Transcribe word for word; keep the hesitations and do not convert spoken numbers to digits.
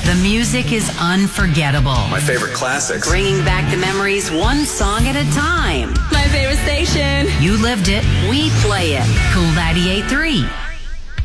The music is unforgettable. My favorite classics. Bringing back the memories one song at a time. My favorite station. You lived it, we play it. Cool ninety-eight point three.